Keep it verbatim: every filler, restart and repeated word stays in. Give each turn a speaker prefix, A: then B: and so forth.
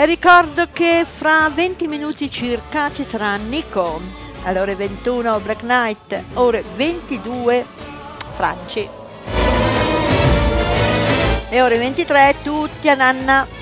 A: E ricordo che fra venti minuti circa ci sarà Nico, alle ore ventuno Black Knight, ore ventidue Franci e ore ventitré tutti a nanna.